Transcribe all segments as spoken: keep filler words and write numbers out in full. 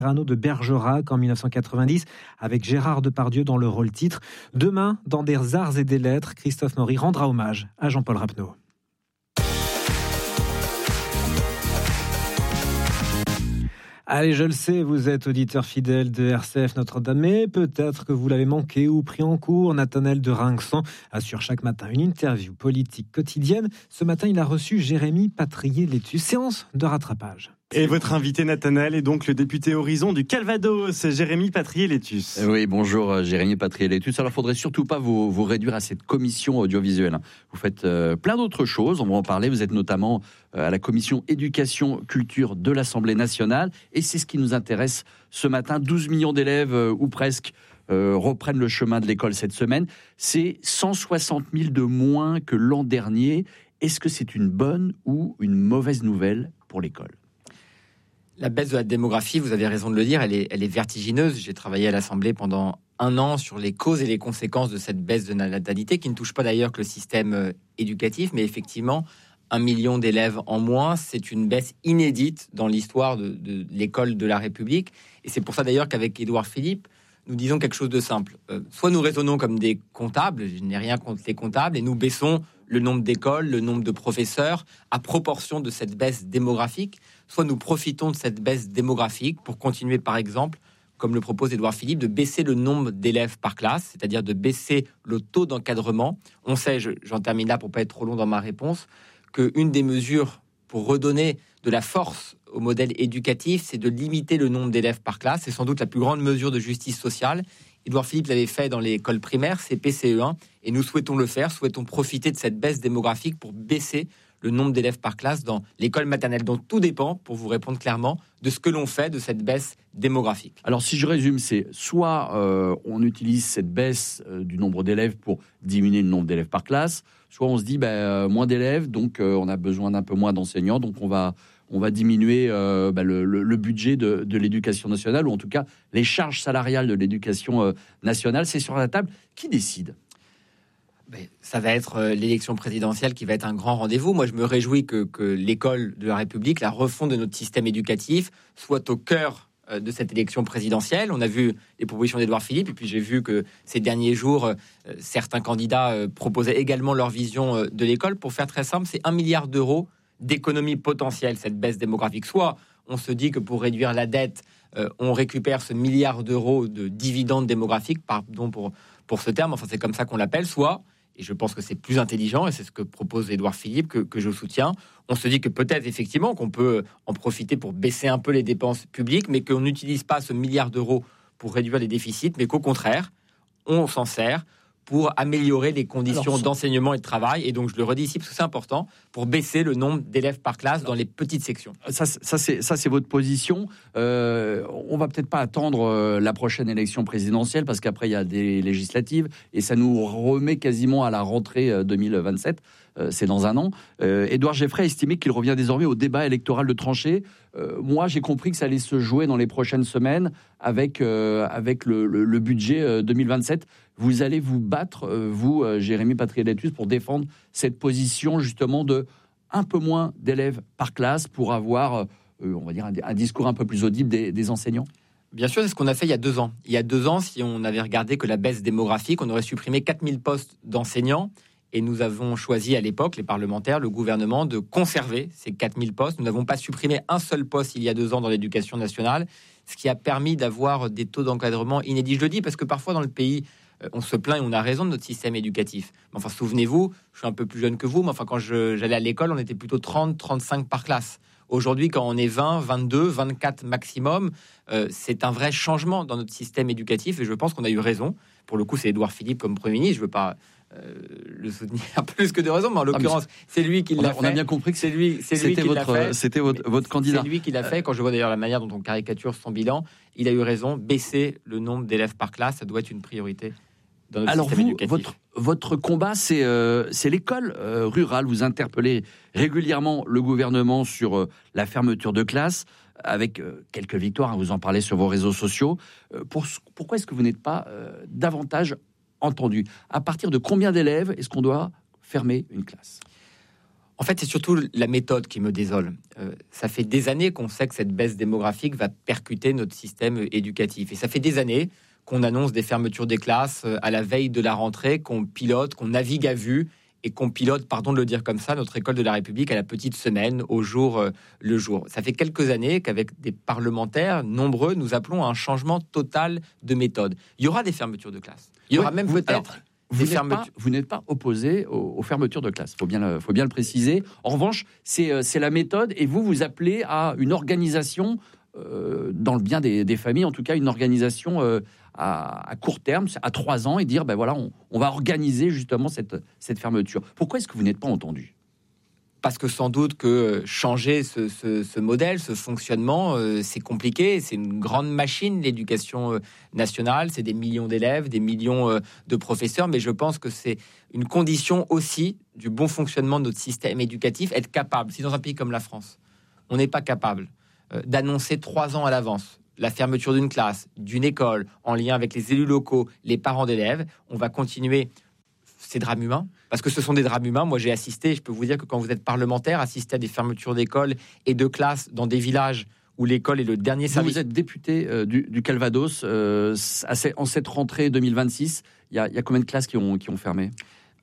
Cyrano de Bergerac en dix-neuf cent quatre-vingt-dix, avec Gérard Depardieu dans le rôle titre. Demain, dans des arts et des lettres, Christophe Maury rendra hommage à Jean-Paul Rapneau. Allez, je le sais, vous êtes auditeur fidèle de R C F Notre-Dame, mais peut-être que vous l'avez manqué ou pris en cours. Nathanaël de Rinxan assure chaque matin une interview politique quotidienne. Ce matin, il a reçu Jérémy Patrier-Létus. Séance de rattrapage. Et votre invité, Nathanaël, est donc le député Horizon du Calvados, Jérémy Patrier-Létus. Oui, bonjour Jérémy Patrier-Létus. Alors, il ne faudrait surtout pas vous, vous réduire à cette commission audiovisuelle. Vous faites euh, plein d'autres choses, on va en parler. Vous êtes notamment euh, à la commission éducation, culture de l'Assemblée nationale. Et c'est ce qui nous intéresse ce matin. douze millions d'élèves, euh, ou presque, euh, reprennent le chemin de l'école cette semaine. C'est cent soixante mille de moins que l'an dernier. Est-ce que c'est une bonne ou une mauvaise nouvelle pour l'école ? La baisse de la démographie, vous avez raison de le dire, elle est, elle est vertigineuse. J'ai travaillé à l'Assemblée pendant un an sur les causes et les conséquences de cette baisse de natalité, qui ne touche pas d'ailleurs que le système éducatif, mais effectivement, un million d'élèves en moins, c'est une baisse inédite dans l'histoire de, de l'école de la République. Et c'est pour ça d'ailleurs qu'avec Édouard Philippe, nous disons quelque chose de simple. Euh, soit nous raisonnons comme des comptables, je n'ai rien contre les comptables, et nous baissons le nombre d'écoles, le nombre de professeurs, à proportion de cette baisse démographique, soit nous profitons de cette baisse démographique pour continuer, par exemple, comme le propose Édouard Philippe, de baisser le nombre d'élèves par classe, c'est-à-dire de baisser le taux d'encadrement. On sait, je, j'en termine là pour ne pas être trop long dans ma réponse, qu'une des mesures pour redonner de la force au modèle éducatif, c'est de limiter le nombre d'élèves par classe. C'est sans doute la plus grande mesure de justice sociale. Édouard Philippe l'avait fait dans l'école primaire, C P, C E un, et nous souhaitons le faire, souhaitons profiter de cette baisse démographique pour baisser le nombre d'élèves par classe dans l'école maternelle. Donc tout dépend, pour vous répondre clairement, de ce que l'on fait de cette baisse démographique. Alors si je résume, c'est soit euh, on utilise cette baisse euh, du nombre d'élèves pour diminuer le nombre d'élèves par classe, soit on se dit bah, euh, moins d'élèves, donc euh, on a besoin d'un peu moins d'enseignants, donc on va... on va diminuer euh, bah, le, le, le budget de, de l'éducation nationale, ou en tout cas les charges salariales de l'éducation euh, nationale. C'est sur la table. Qui décide ? Ben, ça va être euh, l'élection présidentielle qui va être un grand rendez-vous. Moi, je me réjouis que, que l'école de la République, la refonte de notre système éducatif, soit au cœur euh, de cette élection présidentielle. On a vu les propositions d'Édouard Philippe, et puis j'ai vu que ces derniers jours, euh, certains candidats euh, proposaient également leur vision euh, de l'école. Pour faire très simple, c'est un milliard d'euros d'économie potentielle, cette baisse démographique. Soit on se dit que pour réduire la dette, euh, on récupère ce milliard d'euros de dividendes démographiques, pardon pour, pour ce terme, enfin c'est comme ça qu'on l'appelle, soit, et je pense que c'est plus intelligent, et c'est ce que propose Édouard Philippe, que, que je soutiens, on se dit que peut-être effectivement qu'on peut en profiter pour baisser un peu les dépenses publiques, mais qu'on n'utilise pas ce milliard d'euros pour réduire les déficits, mais qu'au contraire, on s'en sert pour améliorer les conditions Alors, d'enseignement et de travail. Et donc, je le redis ici, parce que c'est important, pour baisser le nombre d'élèves par classe dans les petites sections. Ça, ça, c'est, ça c'est votre position. Euh, on va peut-être pas attendre euh, la prochaine élection présidentielle, parce qu'après, il y a des législatives, et ça nous remet quasiment à la rentrée euh, deux mille vingt-sept. Euh, c'est dans un an. Euh, Édouard Geffray a estimé qu'il revient désormais au débat électoral de tranchée. Euh, moi, j'ai compris que ça allait se jouer dans les prochaines semaines avec, euh, avec le, le, le budget euh, deux mille vingt-sept. Vous allez vous battre, euh, vous, euh, Jérémy Patrier-Létus, pour défendre cette position justement de un peu moins d'élèves par classe pour avoir, euh, on va dire, un, un discours un peu plus audible des, des enseignants. Bien sûr, c'est ce qu'on a fait il y a deux ans. Il y a deux ans, si on avait regardé que la baisse démographique, on aurait supprimé quatre mille postes d'enseignants. Et nous avons choisi à l'époque, les parlementaires, le gouvernement, de conserver ces quatre mille postes. Nous n'avons pas supprimé un seul poste il y a deux ans dans l'éducation nationale, ce qui a permis d'avoir des taux d'encadrement inédits. Je le dis parce que parfois dans le pays, on se plaint et on a raison de notre système éducatif. Mais enfin, souvenez-vous, je suis un peu plus jeune que vous, mais enfin, quand je, j'allais à l'école, on était plutôt trente, trente-cinq par classe. Aujourd'hui, quand on est vingt, vingt-deux, vingt-quatre maximum, euh, c'est un vrai changement dans notre système éducatif, et je pense qu'on a eu raison. Pour le coup, c'est Édouard Philippe comme Premier ministre. Je ne veux pas euh, le soutenir plus que de raison, mais en l'occurrence, ah, mais c'est lui qui l'a a, fait. On a bien compris que c'est lui, c'est c'était lui qui votre, l'a fait. C'était votre, votre candidat. C'est lui qui l'a fait. Quand je vois d'ailleurs la manière dont on caricature son bilan, il a eu raison. Baisser le nombre d'élèves par classe, ça doit être une priorité. Alors vous, votre, votre combat, c'est, euh, c'est l'école euh, rurale. Vous interpellez régulièrement le gouvernement sur euh, la fermeture de classes, avec euh, quelques victoires, hein, vous en parlez sur vos réseaux sociaux. Euh, pour, pourquoi est-ce que vous n'êtes pas euh, davantage entendu ? À partir de combien d'élèves est-ce qu'on doit fermer une classe ? En fait, c'est surtout la méthode qui me désole. Euh, ça fait des années qu'on sait que cette baisse démographique va percuter notre système éducatif. Et ça fait des années qu'on annonce des fermetures des classes à la veille de la rentrée, qu'on pilote, qu'on navigue à vue et qu'on pilote, pardon de le dire comme ça, notre école de la République à la petite semaine, au jour euh, le jour. Ça fait quelques années qu'avec des parlementaires nombreux, nous appelons à un changement total de méthode. Il y aura des fermetures de classes. Il y aura Oui, même vous, peut-être... alors, Vous n'êtes, pas, vous n'êtes pas opposé aux, aux fermetures de classe, il faut bien, le, faut bien le préciser. En revanche, c'est, c'est la méthode et vous, vous appelez à une organisation, euh, dans le bien des, des familles, en tout cas une organisation euh, à, à court terme, à trois ans, et dire, ben voilà, on, on va organiser justement cette, cette fermeture. Pourquoi est-ce que vous n'êtes pas entendu ? Parce que sans doute que changer ce, ce, ce modèle, ce fonctionnement, euh, c'est compliqué. C'est une grande machine, l'éducation euh, nationale. C'est des millions d'élèves, des millions euh, de professeurs. Mais je pense que c'est une condition aussi du bon fonctionnement de notre système éducatif, être capable. Si dans un pays comme la France, on n'est pas capable euh, d'annoncer trois ans à l'avance la fermeture d'une classe, d'une école, en lien avec les élus locaux, les parents d'élèves, on va continuer ces drames humains, parce que ce sont des drames humains. Moi, j'ai assisté, je peux vous dire que quand vous êtes parlementaire, assister à des fermetures d'écoles et de classes dans des villages où l'école est le dernier service. Vous êtes député euh, du, du Calvados. Euh, en cette rentrée deux mille vingt-six, il y, y a combien de classes qui ont, qui ont fermé ?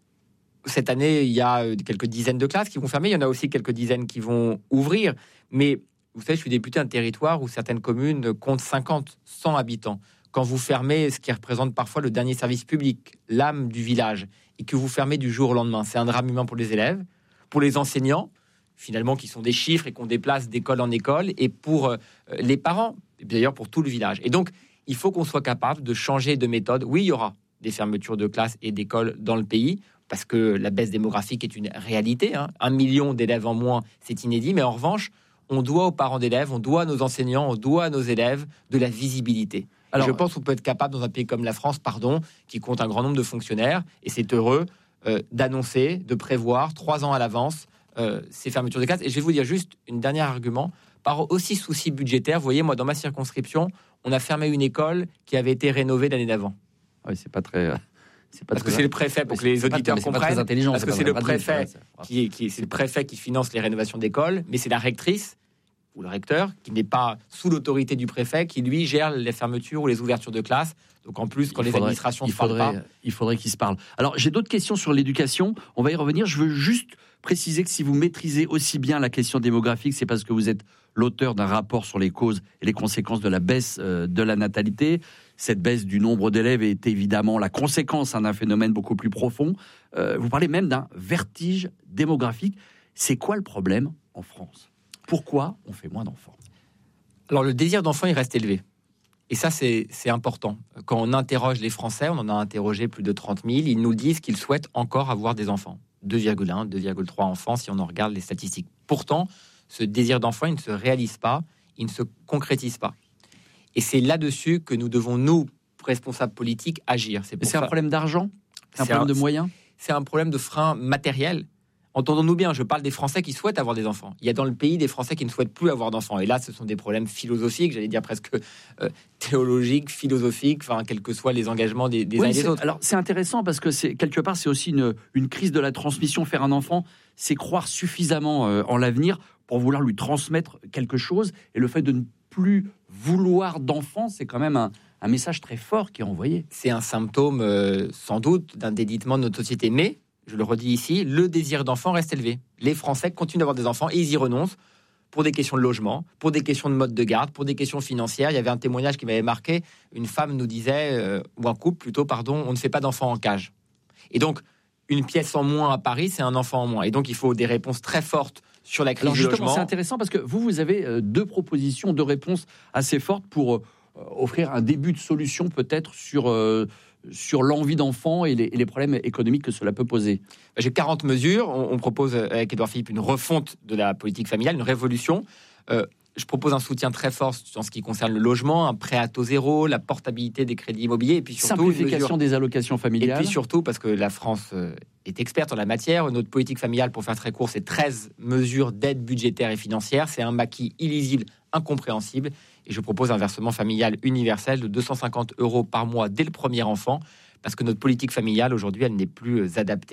Cette année, il y a quelques dizaines de classes qui vont fermer. Il y en a aussi quelques dizaines qui vont ouvrir. Mais vous savez, je suis député d'un territoire où certaines communes comptent cinquante, cent habitants. Quand vous fermez ce qui représente parfois le dernier service public, l'âme du village, et que vous fermez du jour au lendemain, c'est un drame humain pour les élèves, pour les enseignants, finalement, qui sont des chiffres et qu'on déplace d'école en école, et pour euh, les parents, et d'ailleurs pour tout le village. Et donc, il faut qu'on soit capable de changer de méthode. Oui, il y aura des fermetures de classes et d'écoles dans le pays, parce que la baisse démographique est une réalité. Hein. Un million d'élèves en moins, c'est inédit, mais en revanche, on doit aux parents d'élèves, on doit à nos enseignants, on doit à nos élèves de la visibilité. Alors, je pense qu'on peut être capable, dans un pays comme la France, pardon, qui compte un grand nombre de fonctionnaires, et c'est heureux, euh, d'annoncer, de prévoir, trois ans à l'avance, euh, ces fermetures de classes. Et je vais vous dire juste une dernier argument, par aussi souci budgétaire. Vous voyez, moi, dans ma circonscription, on a fermé une école qui avait été rénovée l'année d'avant. Oui, c'est pas très... C'est pas parce très... que c'est le préfet, pour que les auditeurs pas, comprennent, pas intelligent, parce que c'est le préfet c'est qui, qui, c'est le préfet qui finance les rénovations d'écoles, mais c'est la rectrice ou le recteur, qui n'est pas sous l'autorité du préfet, qui lui gère les fermetures ou les ouvertures de classes. Donc en plus, quand il les faudrait, administrations ne se parlent pas... Il faudrait qu'ils se parlent. Alors j'ai d'autres questions sur l'éducation, on va y revenir. Je veux juste préciser que si vous maîtrisez aussi bien la question démographique, c'est parce que vous êtes l'auteur d'un rapport sur les causes et les conséquences de la baisse de la natalité. Cette baisse du nombre d'élèves est évidemment la conséquence hein, d'un phénomène beaucoup plus profond. Euh, vous parlez même d'un vertige démographique. C'est quoi le problème en France ? Pourquoi on fait moins d'enfants ? Alors, le désir d'enfant, il reste élevé. Et ça, c'est, c'est important. Quand on interroge les Français, on en a interrogé plus de trente mille, ils nous disent qu'ils souhaitent encore avoir des enfants. deux virgule un, deux virgule trois enfants, si on en regarde les statistiques. Pourtant, ce désir d'enfant, il ne se réalise pas, il ne se concrétise pas. Et c'est là-dessus que nous devons, nous, responsables politiques, agir. C'est, pour c'est ça. un problème d'argent ? C'est un c'est problème un, de moyens ? C'est un problème de frein matériel. Entendons-nous bien, je parle des Français qui souhaitent avoir des enfants. Il y a dans le pays des Français qui ne souhaitent plus avoir d'enfants. Et là, ce sont des problèmes philosophiques, j'allais dire presque euh, théologiques, philosophiques, enfin, quels que soient les engagements des, des oui, uns et des autres. Alors, c'est intéressant parce que c'est, quelque part, c'est aussi une, une crise de la transmission. Faire un enfant, c'est croire suffisamment euh, en l'avenir pour vouloir lui transmettre quelque chose. Et le fait de ne plus vouloir d'enfant, c'est quand même un, un message très fort qui est envoyé. C'est un symptôme, euh, sans doute, d'un délitement de notre société. Mais je le redis ici, le désir d'enfant reste élevé. Les Français continuent d'avoir des enfants et ils y renoncent pour des questions de logement, pour des questions de mode de garde, pour des questions financières. Il y avait un témoignage qui m'avait marqué. Une femme nous disait, euh, ou un couple plutôt, pardon, on ne fait pas d'enfants en cage. Et donc, une pièce en moins à Paris, c'est un enfant en moins. Et donc, il faut des réponses très fortes sur la crise Alors du justement, logement. C'est intéressant parce que vous, vous avez deux propositions, deux réponses assez fortes pour euh, offrir un début de solution peut-être sur... Euh, sur l'envie d'enfant et les, et les problèmes économiques que cela peut poser. J'ai quarante mesures. On, on propose avec Édouard Philippe une refonte de la politique familiale, une révolution. Euh, je propose un soutien très fort en ce qui concerne le logement, un prêt à taux zéro, la portabilité des crédits immobiliers et puis surtout simplification des allocations familiales. Et puis surtout, parce que la France est experte en la matière, notre politique familiale, pour faire très court, c'est treize mesures d'aide budgétaire et financière. C'est un maquis illisible, incompréhensible. Et je propose un versement familial universel de deux cent cinquante euros par mois dès le premier enfant, parce que notre politique familiale, aujourd'hui, elle n'est plus adaptée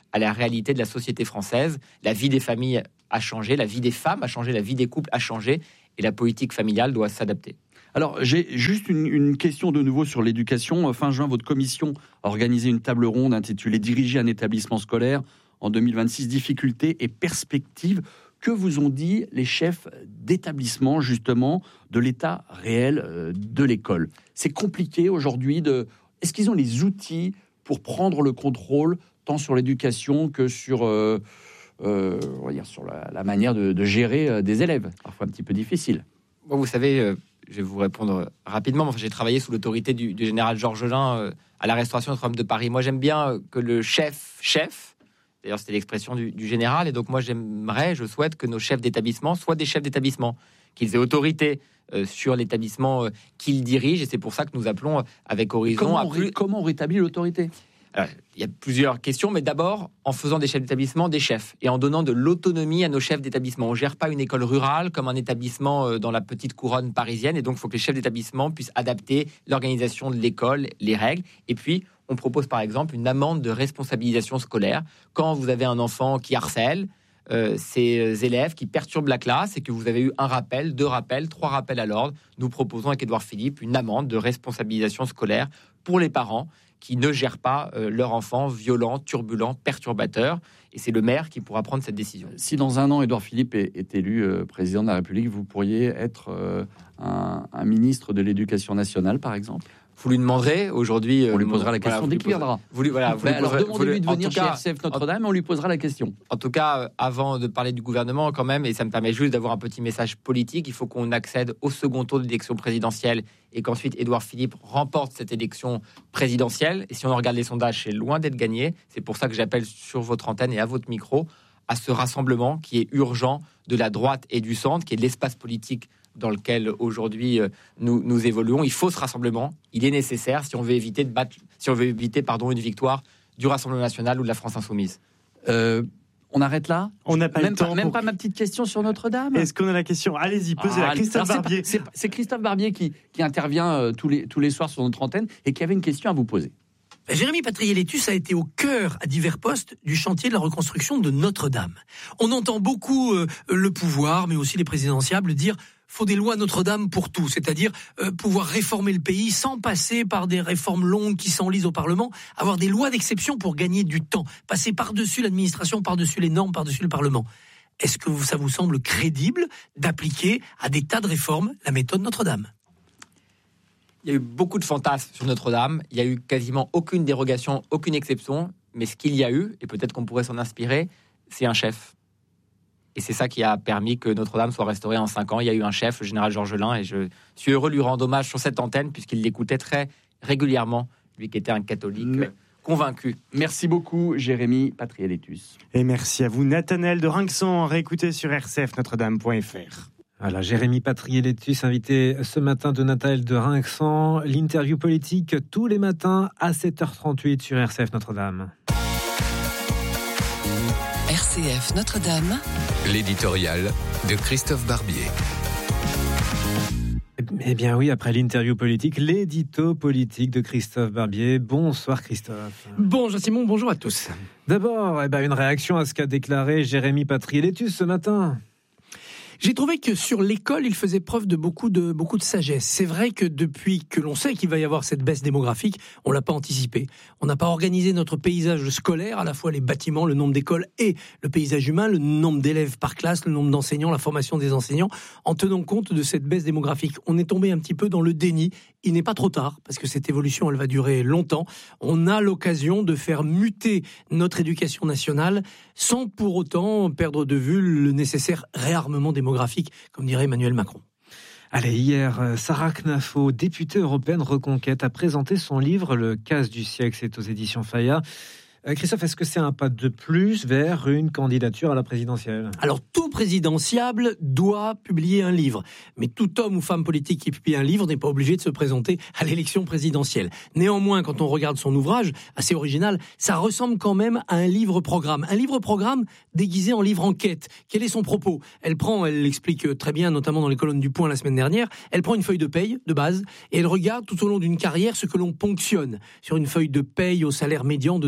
à la réalité de la société française. La vie des familles a changé, la vie des femmes a changé, la vie des couples a changé, et la politique familiale doit s'adapter. Alors, j'ai juste une, une question de nouveau sur l'éducation. Fin juin, votre commission a organisé une table ronde intitulée « Diriger un établissement scolaire en deux mille vingt-six, difficultés et perspectives ». Que vous ont dit les chefs d'établissement, justement, de l'état réel de l'école? C'est compliqué aujourd'hui de... Est-ce qu'ils ont les outils pour prendre le contrôle, tant sur l'éducation que sur, euh, euh, on va dire sur la, la manière de, de gérer des élèves, parfois un petit peu difficile? Bon, vous savez, euh, je vais vous répondre rapidement. Enfin, j'ai travaillé sous l'autorité du, du général Georges Gelin euh, à la Restauration Notre-Dame de Paris. Moi, j'aime bien que le chef, chef, d'ailleurs, c'était l'expression du, du général. Et donc, moi, j'aimerais, je souhaite que nos chefs d'établissement soient des chefs d'établissement, qu'ils aient autorité euh, sur l'établissement euh, qu'ils dirigent. Et c'est pour ça que nous appelons, euh, avec Horizon... Comment, à on, plus... comment on rétablit l'autorité? Alors, il y a plusieurs questions, mais d'abord, en faisant des chefs d'établissement des chefs et en donnant de l'autonomie à nos chefs d'établissement. On ne gère pas une école rurale comme un établissement euh, dans la petite couronne parisienne. Et donc, il faut que les chefs d'établissement puissent adapter l'organisation de l'école, les règles. Et puis, on propose par exemple une amende de responsabilisation scolaire. Quand vous avez un enfant qui harcèle euh, ses élèves, qui perturbe la classe et que vous avez eu un rappel, deux rappels, trois rappels à l'ordre, nous proposons avec Édouard Philippe une amende de responsabilisation scolaire pour les parents qui ne gèrent pas euh, leur enfant violent, turbulent, perturbateur. Et c'est le maire qui pourra prendre cette décision. Si dans un an, Édouard Philippe est, est élu euh, président de la République, vous pourriez être euh, un, un ministre de l'Éducation nationale, par exemple? Vous lui demanderez aujourd'hui... On lui posera la question dès qu'il viendra. Vous lui, voilà, vous ben lui alors poserez, demandez-lui de venir chez cas, R C F Notre-Dame et on lui posera la question. En tout cas, euh, avant de parler du gouvernement quand même, et ça me permet juste d'avoir un petit message politique, il faut qu'on accède au second tour de l'élection présidentielle et qu'ensuite Édouard Philippe remporte cette élection présidentielle. Et si on regarde les sondages, c'est loin d'être gagné. C'est pour ça que j'appelle sur votre antenne et à votre micro à ce rassemblement qui est urgent de la droite et du centre, qui est l'espace politique dans lequel aujourd'hui euh, nous, nous évoluons. Il faut ce rassemblement, il est nécessaire si on veut éviter de battre, si on veut éviter pardon une victoire du Rassemblement national ou de la France insoumise. Euh, on arrête là? On n'a pas même le temps. Pas, même pour... pas ma petite question sur Notre-Dame. Est-ce qu'on a la question? Allez-y, posez-la. Ah, Christophe alors, Barbier. C'est, pas, c'est, c'est Christophe Barbier qui, qui intervient euh, tous, les, tous les soirs sur notre antenne et qui avait une question à vous poser. Jérémy Patrier-Létus a été au cœur, à divers postes, du chantier de la reconstruction de Notre-Dame. On entend beaucoup euh, le pouvoir, mais aussi les présidentiables, dire « faut des lois Notre-Dame pour tout », c'est-à-dire euh, pouvoir réformer le pays sans passer par des réformes longues qui s'enlisent au Parlement, avoir des lois d'exception pour gagner du temps, passer par-dessus l'administration, par-dessus les normes, par-dessus le Parlement. Est-ce que ça vous semble crédible d'appliquer à des tas de réformes la méthode Notre-Dame ? Il y a eu beaucoup de fantasmes sur Notre-Dame. Il y a eu quasiment aucune dérogation, aucune exception. Mais ce qu'il y a eu, et peut-être qu'on pourrait s'en inspirer, c'est un chef. Et c'est ça qui a permis que Notre-Dame soit restaurée en cinq ans. Il y a eu un chef, le général Georges Gelin, et je suis heureux de lui rendre hommage sur cette antenne, puisqu'il l'écoutait très régulièrement, lui qui était un catholique Mais... convaincu. Merci beaucoup, Jérémy Patrier-Létus. Et merci à vous, Nathanaël de Rinxan. Réécoutez sur r c f notre dame point f r. Voilà, Jérémy Patrier-Létus, invité ce matin de Nathanaël de Rinxan. L'interview politique tous les matins à sept heures trente-huit sur R C F Notre-Dame. R C F Notre-Dame, l'éditorial de Christophe Barbier. Eh bien oui, après l'interview politique, l'édito politique de Christophe Barbier. Bonsoir Christophe. Bonjour Simon, bonjour à tous. D'abord, eh ben, une réaction à ce qu'a déclaré Jérémy Patrier-Létus ce matin. J'ai trouvé que sur l'école, il faisait preuve de beaucoup de beaucoup de sagesse. C'est vrai que depuis que l'on sait qu'il va y avoir cette baisse démographique, on l'a pas anticipé. On n'a pas organisé notre paysage scolaire, à la fois les bâtiments, le nombre d'écoles et le paysage humain, le nombre d'élèves par classe, le nombre d'enseignants, la formation des enseignants, en tenant compte de cette baisse démographique. On est tombé un petit peu dans le déni. Il n'est pas trop tard, parce que cette évolution, elle va durer longtemps. On a l'occasion de faire muter notre éducation nationale sans pour autant perdre de vue le nécessaire réarmement démographique, comme dirait Emmanuel Macron. Allez, hier, Sarah Knafo, députée européenne Reconquête, a présenté son livre « Le casse du siècle », c'est aux éditions Fayard. Euh, Christophe, est-ce que c'est un pas de plus vers une candidature à la présidentielle ? Alors, tout présidentiable doit publier un livre. Mais tout homme ou femme politique qui publie un livre n'est pas obligé de se présenter à l'élection présidentielle. Néanmoins, quand on regarde son ouvrage, assez original, ça ressemble quand même à un livre-programme. Un livre-programme déguisé en livre-enquête. Quel est son propos ? Elle prend, elle l'explique très bien, notamment dans les colonnes du Point la semaine dernière, elle prend une feuille de paye de base et elle regarde tout au long d'une carrière ce que l'on ponctionne sur une feuille de paye au salaire médian de deux mille euros.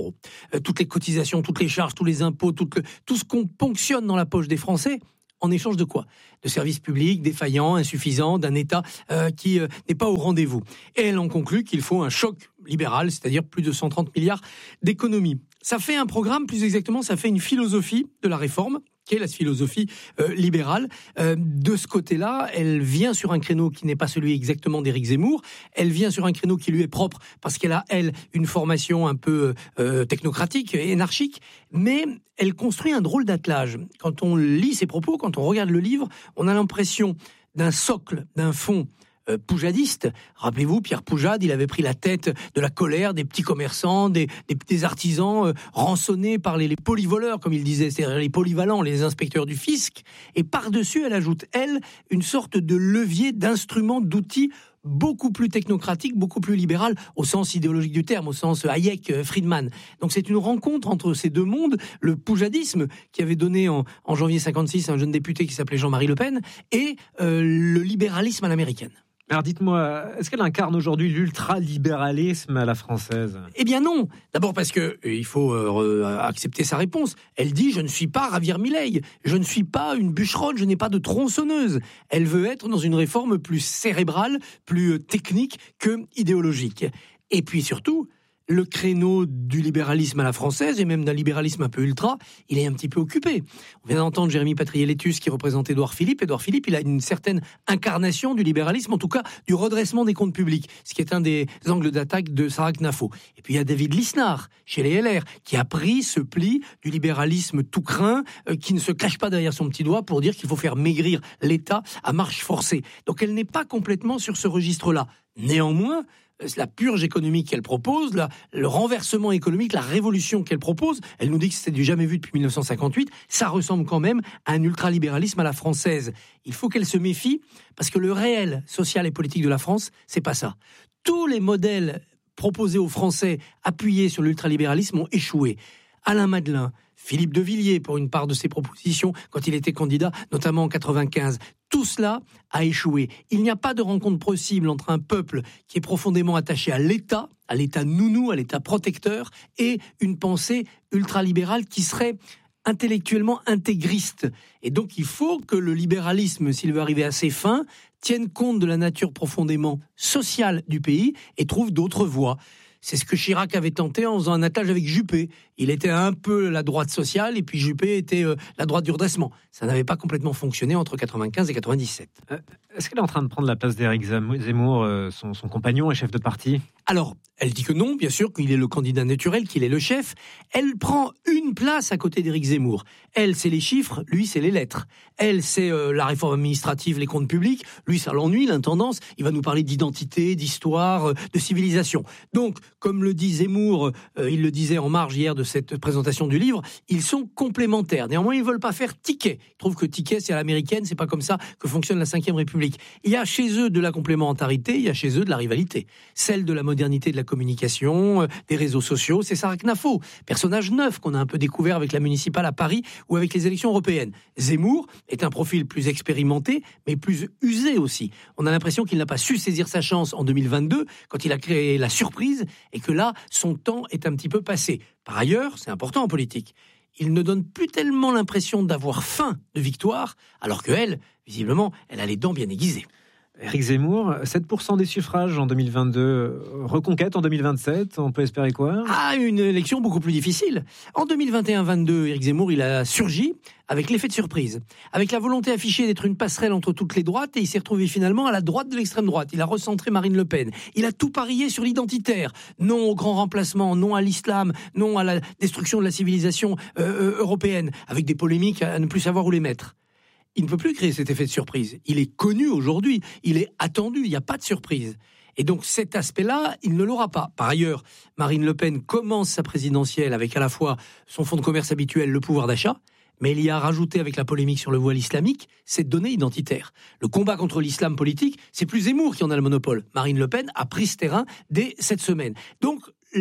euros. Euh, toutes les cotisations, toutes les charges, tous les impôts, tout, le, tout ce qu'on ponctionne dans la poche des Français, en échange de quoi ? De services publics défaillants, insuffisants, d'un État euh, qui euh, n'est pas au rendez-vous. Et elle en conclut qu'il faut un choc libéral, c'est-à-dire plus de cent trente milliards d'économies. Ça fait un programme, plus exactement, ça fait une philosophie de la réforme, qui est la philosophie euh, libérale. Euh, de ce côté-là, elle vient sur un créneau qui n'est pas celui exactement d'Éric Zemmour. Elle vient sur un créneau qui lui est propre parce qu'elle a, elle, une formation un peu euh, technocratique, énarchique, mais elle construit un drôle d'attelage. Quand on lit ses propos, quand on regarde le livre, on a l'impression d'un socle, d'un fond Euh, poujadiste. Rappelez-vous, Pierre Poujade, il avait pris la tête de la colère des petits commerçants, des, des, des artisans euh, rançonnés par les, les polyvoleurs, comme il disait, c'est-à-dire les polyvalents, les inspecteurs du fisc. Et par-dessus, elle ajoute, elle, une sorte de levier, d'instrument, d'outil beaucoup plus technocratique, beaucoup plus libéral, au sens idéologique du terme, au sens Hayek, Friedman. Donc c'est une rencontre entre ces deux mondes, le poujadisme, qui avait donné en, en janvier cinquante-six un jeune député qui s'appelait Jean-Marie Le Pen, et euh, le libéralisme à l'américaine. Alors dites-moi, est-ce qu'elle incarne aujourd'hui l'ultralibéralisme à la française ? Eh bien non. D'abord parce que euh, il faut euh, accepter sa réponse. Elle dit « Je ne suis pas Javier Milei, je ne suis pas une bûcheronne, je n'ai pas de tronçonneuse ». Elle veut être dans une réforme plus cérébrale, plus technique que idéologique. Et puis surtout, le créneau du libéralisme à la française, et même d'un libéralisme un peu ultra, il est un petit peu occupé. On vient d'entendre Jérémy Patrielletus qui représente Édouard Philippe. Édouard Philippe, il a une certaine incarnation du libéralisme, en tout cas du redressement des comptes publics, ce qui est un des angles d'attaque de Sarah Knafo. Et puis il y a David Lisnard, chez les L R, qui a pris ce pli du libéralisme tout craint, euh, qui ne se cache pas derrière son petit doigt pour dire qu'il faut faire maigrir l'État à marche forcée. Donc elle n'est pas complètement sur ce registre-là. Néanmoins, la purge économique qu'elle propose, la, le renversement économique, la révolution qu'elle propose, elle nous dit que c'est du jamais vu depuis mille neuf cent cinquante-huit, ça ressemble quand même à un ultralibéralisme à la française. Il faut qu'elle se méfie, parce que le réel social et politique de la France, c'est pas ça. Tous les modèles proposés aux Français, appuyés sur l'ultralibéralisme, ont échoué. Alain Madelin, Philippe de Villiers, pour une part de ses propositions, quand il était candidat, notamment en quatre-vingt-quinze. Tout cela a échoué. Il n'y a pas de rencontre possible entre un peuple qui est profondément attaché à l'État, à l'État nounou, à l'État protecteur, et une pensée ultralibérale qui serait intellectuellement intégriste. Et donc il faut que le libéralisme, s'il veut arriver à ses fins, tienne compte de la nature profondément sociale du pays et trouve d'autres voies. C'est ce que Chirac avait tenté en faisant un attelage avec Juppé. Il était un peu la droite sociale et puis Juppé était euh, la droite du redressement. Ça n'avait pas complètement fonctionné entre quatre-vingt-quinze et quatre-vingt-dix-sept. Euh, est-ce qu'elle est en train de prendre la place d'Éric Zemmour, euh, son, son compagnon et chef de parti ? Alors, elle dit que non, bien sûr, qu'il est le candidat naturel, qu'il est le chef. Elle prend une place à côté d'Éric Zemmour. Elle, c'est les chiffres, lui, c'est les lettres. Elle, c'est euh, la réforme administrative, les comptes publics. Lui, ça l'ennuie, l'intendance. Il va nous parler d'identité, d'histoire, euh, de civilisation. Donc, comme le dit Zemmour, euh, il le disait en marge hier de cette présentation du livre, ils sont complémentaires. Néanmoins, ils ne veulent pas faire ticket. Ils trouvent que ticket, c'est à l'américaine, c'est pas comme ça que fonctionne la cinquième République. Il y a chez eux de la complémentarité, il y a chez eux de la rivalité. Celle de la modernité de la communication, euh, des réseaux sociaux, c'est Sarah Knafo, personnage neuf qu'on a un peu découvert avec la municipale à Paris ou avec les élections européennes. Zemmour est un profil plus expérimenté, mais plus usé aussi. On a l'impression qu'il n'a pas su saisir sa chance en deux mille vingt-deux, quand il a créé la surprise, et que là, son temps est un petit peu passé. Par ailleurs, c'est important en politique, il ne donne plus tellement l'impression d'avoir faim de victoire, alors qu'elle, visiblement, elle a les dents bien aiguisées. Éric Zemmour, sept pour cent des suffrages en deux mille vingt-deux, reconquête en deux mille vingt-sept, on peut espérer quoi ? Ah, une élection beaucoup plus difficile. En deux mille vingt et un vingt-deux, Éric Zemmour, il a surgi avec l'effet de surprise, avec la volonté affichée d'être une passerelle entre toutes les droites, et il s'est retrouvé finalement à la droite de l'extrême droite. Il a recentré Marine Le Pen. Il a tout parié sur l'identitaire. Non au grand remplacement, non à l'islam, non à la destruction de la civilisation euh, européenne, avec des polémiques à ne plus savoir où les mettre. Il ne peut plus créer cet effet de surprise. Il est connu aujourd'hui, il est attendu, il n'y a pas de surprise. Et donc cet aspect-là, il ne l'aura pas. Par ailleurs, Marine Le Pen commence sa présidentielle avec à la fois son fonds de commerce habituel, le pouvoir d'achat, mais il y a rajouté avec la polémique sur le voile islamique cette donnée identitaire. Le combat contre l'islam politique, c'est plus Zemmour qui en a le monopole. Marine Le Pen a pris ce terrain dès cette semaine. Donc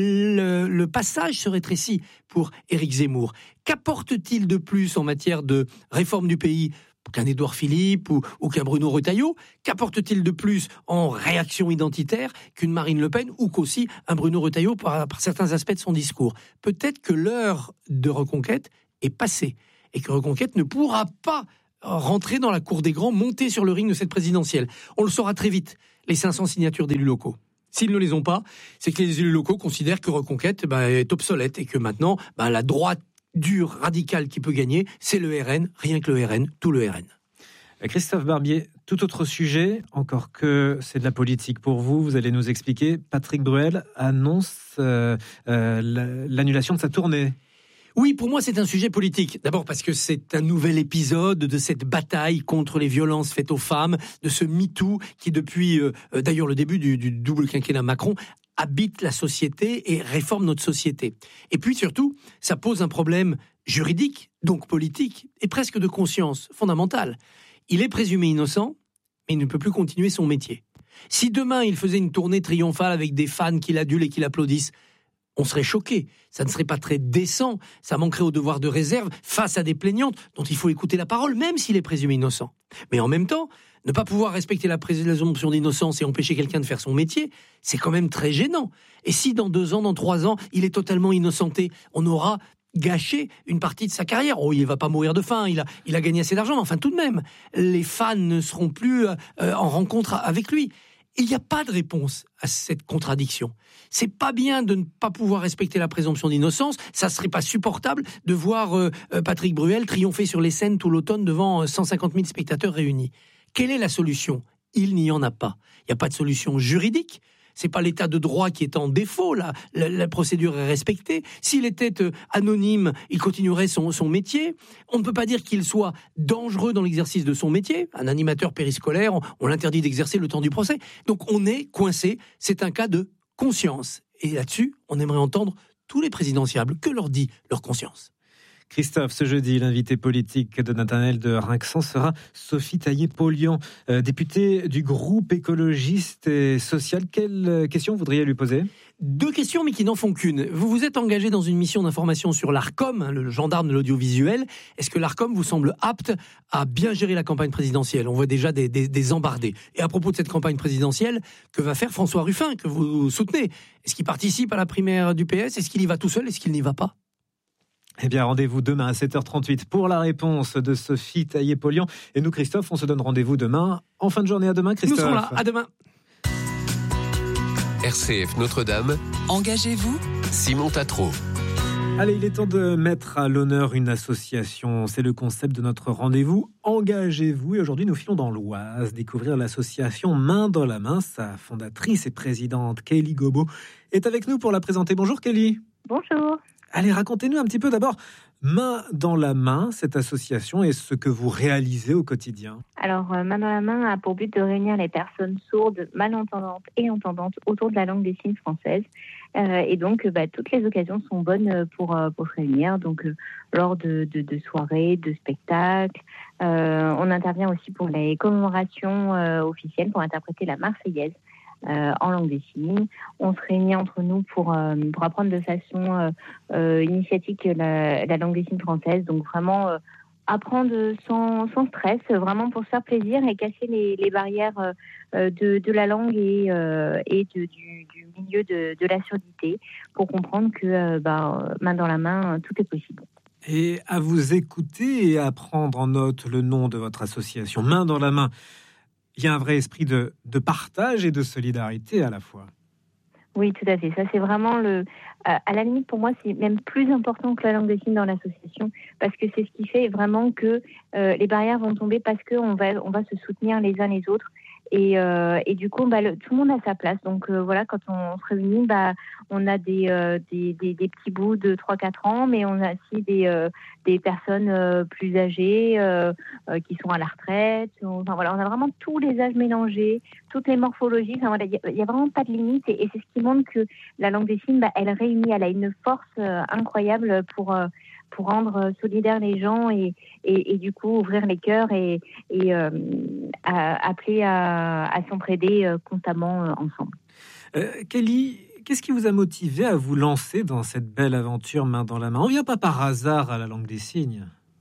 le, le passage se rétrécit pour Éric Zemmour. Qu'apporte-t-il de plus en matière de réforme du pays ? qu'un Édouard Philippe ou, ou qu'un Bruno Retailleau. Qu'apporte-t-il de plus en réaction identitaire qu'une Marine Le Pen ou qu'aussi un Bruno Retailleau par, par certains aspects de son discours? Peut-être que l'heure de Reconquête est passée et que Reconquête ne pourra pas rentrer dans la cour des grands, monter sur le ring de cette présidentielle. On le saura très vite, les cinq cents signatures d'élus locaux. S'ils ne les ont pas, c'est que les élus locaux considèrent que Reconquête bah, est obsolète et que maintenant, bah, la droite dure, radicale qui peut gagner, c'est le R N, rien que le R N, tout le R N. Christophe Barbier, tout autre sujet, encore que c'est de la politique pour vous, vous allez nous expliquer. Patrick Bruel annonce euh, euh, l'annulation de sa tournée. Oui, pour moi, c'est un sujet politique. D'abord parce que c'est un nouvel épisode de cette bataille contre les violences faites aux femmes, de ce MeToo qui, depuis euh, d'ailleurs le début du, du double quinquennat Macron, habite la société et réforme notre société. Et puis surtout, ça pose un problème juridique, donc politique, et presque de conscience fondamentale. Il est présumé innocent, mais il ne peut plus continuer son métier. Si demain, il faisait une tournée triomphale avec des fans qui l'adulent et qui l'applaudissent, on serait choqué. Ça ne serait pas très décent. Ça manquerait au devoir de réserve face à des plaignantes dont il faut écouter la parole, même s'il est présumé innocent. Mais en même temps, ne pas pouvoir respecter la présomption d'innocence et empêcher quelqu'un de faire son métier, c'est quand même très gênant. Et si dans deux ans, dans trois ans, il est totalement innocenté, on aura gâché une partie de sa carrière. Oh, il va pas mourir de faim, il a, il a gagné assez d'argent, mais enfin tout de même, les fans ne seront plus euh, en rencontre avec lui. Il n'y a pas de réponse à cette contradiction. C'est pas bien de ne pas pouvoir respecter la présomption d'innocence. Ça serait pas supportable de voir euh, Patrick Bruel triompher sur les scènes tout l'automne devant cent cinquante mille spectateurs réunis. Quelle est la solution? Il n'y en a pas. Il n'y a pas de solution juridique. C'est pas l'état de droit qui est en défaut, là. La, la procédure est respectée. S'il était euh, anonyme, il continuerait son, son métier. On ne peut pas dire qu'il soit dangereux dans l'exercice de son métier. Un animateur périscolaire, on, on l'interdit d'exercer le temps du procès. Donc on est coincé. C'est un cas de conscience. Et là-dessus, on aimerait entendre tous les présidentiables. Que leur dit leur conscience? Christophe, ce jeudi, l'invité politique de Nathanaël de Rinxan sera Sophie Taillé-Polian, euh, députée du groupe écologiste et social. Quelle question voudriez lui poser? Deux questions, mais qui n'en font qu'une. Vous vous êtes engagé dans une mission d'information sur l'Arcom, hein, le gendarme de l'audiovisuel. Est-ce que l'Arcom vous semble apte à bien gérer la campagne présidentielle? On voit déjà des, des, des embardés. Et à propos de cette campagne présidentielle, que va faire François Ruffin, que vous soutenez? Est-ce qu'il participe à la primaire du P S? Est-ce qu'il y va tout seul? Est-ce qu'il n'y va pas? Eh bien, rendez-vous demain à sept heures trente-huit pour la réponse de Sophie Taillé-Polian. Et nous, Christophe, on se donne rendez-vous demain, en fin de journée. À demain, Christophe. Nous serons là. À demain. R C F Notre-Dame. Engagez-vous, Simon Tatro. Allez, il est temps de mettre à l'honneur une association. C'est le concept de notre rendez-vous. Engagez-vous. Et aujourd'hui, nous filons dans l'Oise, découvrir l'association Main dans la main. Sa fondatrice et présidente, Kelly Gobo, est avec nous pour la présenter. Bonjour, Kelly. Bonjour. Allez, racontez-nous un petit peu d'abord, Main dans la main, cette association et ce que vous réalisez au quotidien. Alors, euh, Main dans la main a pour but de réunir les personnes sourdes, malentendantes et entendantes autour de la langue des signes française. Euh, et donc, bah, toutes les occasions sont bonnes pour, pour se réunir. Donc, euh, lors de, de, de soirées, de spectacles. Euh, on intervient aussi pour les commémorations euh, officielles pour interpréter la Marseillaise. Euh, en langue des signes. On se réunit entre nous pour, euh, pour apprendre de façon euh, euh, initiatique la, la langue des signes française. Donc vraiment euh, apprendre sans, sans stress, vraiment pour se faire plaisir et casser les, les barrières euh, de, de la langue et, euh, et de, du, du milieu de, de la surdité pour comprendre que euh, bah, main dans la main, tout est possible. Et à vous écouter et à prendre en note le nom de votre association, Main dans la main, il y a un vrai esprit de, de partage et de solidarité à la fois. Oui, tout à fait. Ça, c'est vraiment le... Euh, à la limite, pour moi, c'est même plus important que la langue des signes dans l'association, parce que c'est ce qui fait vraiment que euh, les barrières vont tomber, parce qu'on va, on va se soutenir les uns les autres. Et, euh, et du coup, bah, le, tout le monde a sa place. Donc euh, voilà, quand on se réunit, bah, on a des, euh, des, des, des petits bouts de trois quatre ans, mais on a aussi des, euh, des personnes euh, plus âgées euh, euh, qui sont à la retraite. Enfin, voilà, on a vraiment tous les âges mélangés, toutes les morphologies. Enfin, voilà, il n'y a, a vraiment pas de limite. Et, et c'est ce qui montre que la langue des signes, bah, elle réunit, elle a une force euh, incroyable pour... Euh, pour rendre solidaires les gens et, et, et du coup ouvrir les cœurs et, et euh, à, appeler à, à s'entraider euh, constamment euh, ensemble. Euh, Kelly, qu'est-ce qui vous a motivé à vous lancer dans cette belle aventure Main dans la main? On ne vient pas par hasard à la langue des signes.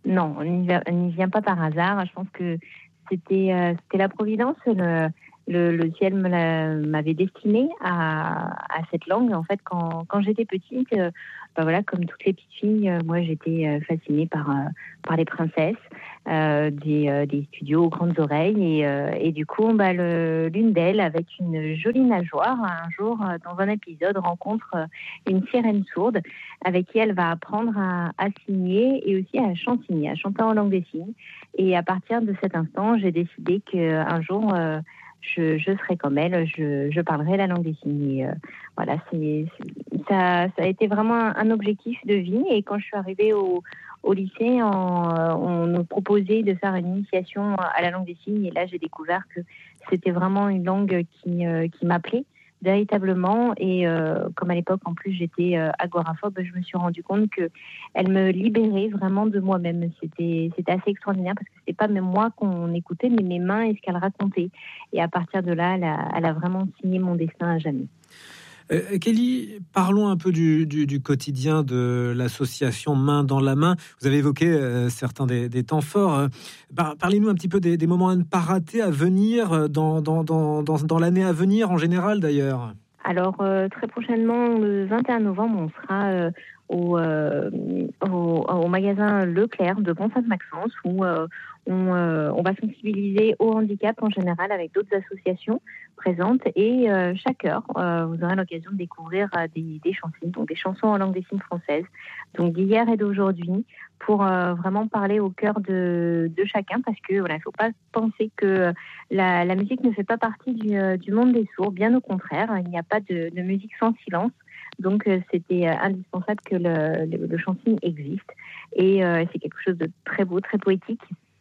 Non, on n'y va- on n'y vient pas par hasard. Je pense que c'était, euh, c'était la Providence. Le, le, le ciel me l'a- m'avait destiné à, à cette langue. En fait, quand, quand j'étais petite, euh, bah voilà, comme toutes les petites filles, euh, moi j'étais euh, fascinée par, euh, par les princesses, euh, des, euh, des studios aux grandes oreilles. Et, euh, et du coup, bah, le, l'une d'elles, avec une jolie nageoire, un jour, euh, dans un épisode, rencontre euh, une sirène sourde avec qui elle va apprendre à, à signer et aussi à chantigner, à chanter en langue des signes. Et à partir de cet instant, j'ai décidé qu'un jour, euh, je, je serai comme elle, je, je parlerai la langue des signes. Et, euh, voilà, c'est, c'est- ça, ça a été vraiment un, un objectif de vie. Et quand je suis arrivée au, au lycée, en- euh, on nous proposait de faire une initiation à la langue des signes. Et là, j'ai découvert que c'était vraiment une langue qui, euh, qui m'appelait véritablement. Et euh, comme à l'époque, en plus, j'étais euh, agoraphobe, je me suis rendu compte que elle me libérait vraiment de moi-même. C'était, c'était assez extraordinaire parce que c'était pas même moi qu'on écoutait, mais mes mains et ce qu'elle racontait. Et à partir de là, elle a, elle a vraiment signé mon destin à jamais. Euh, Kelly, parlons un peu du, du, du quotidien de l'association Main dans la main. Vous avez évoqué euh, certains des, des temps forts. Euh, par, parlez-nous un petit peu des, des moments à ne pas rater à venir dans, dans, dans, dans, dans l'année à venir en général d'ailleurs. Alors, euh, très prochainement, le vingt et un novembre, on sera euh, au, euh, au, au magasin Leclerc de Pont-Sainte-Maxence où euh, on, euh, on va sensibiliser au handicap en général avec d'autres associations présentes. Et euh, chaque heure, euh, vous aurez l'occasion de découvrir euh, des, des chansons, donc des chansons en langue des signes française, donc d'hier et d'aujourd'hui, pour euh, vraiment parler au cœur de, de chacun, parce que voilà, il ne faut pas penser que la, la musique ne fait pas partie du, euh, du monde des sourds, bien au contraire, il n'y a pas de, de musique sans silence. Donc euh, c'était euh, indispensable que le, le, le chansigne existe, et euh, c'est quelque chose de très beau, très poétique.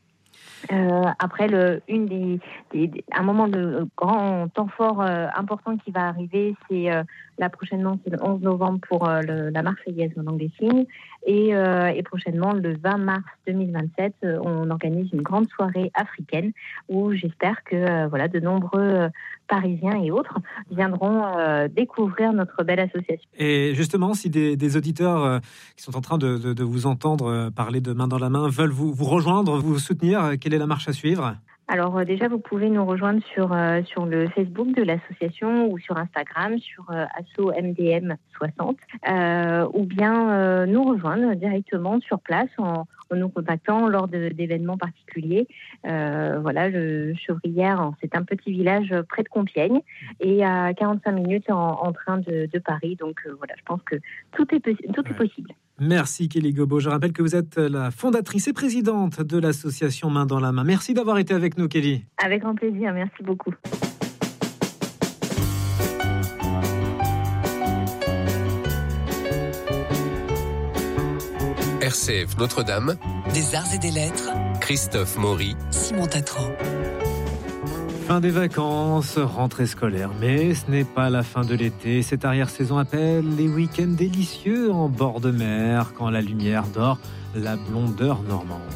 Euh, après, le, une des, des, des, un moment de grand temps fort euh, important qui va arriver, c'est euh, là prochainement, c'est le onze novembre pour euh, le, la Marseillaise en langue des signes, et, euh, et prochainement le vingt mars deux mille vingt-sept, euh, on organise une grande soirée africaine où j'espère que euh, voilà, de nombreux euh, Parisiens et autres viendront euh, découvrir notre belle association. Et justement, si des, des auditeurs euh, qui sont en train de, de, de vous entendre euh, parler de Main dans la main veulent vous, vous rejoindre, vous soutenir, euh, quelle est la marche à suivre ? Alors euh, déjà, vous pouvez nous rejoindre sur, euh, sur le Facebook de l'association ou sur Instagram, sur euh, asso M D M soixante, euh, ou bien euh, nous rejoindre directement sur place en, en nous contactant lors de, d'événements particuliers. Euh, voilà, le Chevrières, c'est un petit village près de Compiègne et à quarante-cinq minutes en, en train de, de Paris. Donc euh, voilà, je pense que tout est, tout est possible. Merci Kelly Gobo. Je rappelle que vous êtes la fondatrice et présidente de l'association Main dans la main. Merci d'avoir été avec nous, Kelly. Avec grand plaisir, merci beaucoup. R C F Notre-Dame, des arts et des lettres, Christophe Maury, Simon Tatro. Fin des vacances, rentrée scolaire, mais ce n'est pas la fin de l'été. Cette arrière-saison appelle les week-ends délicieux en bord de mer, quand la lumière dort la blondeur normande.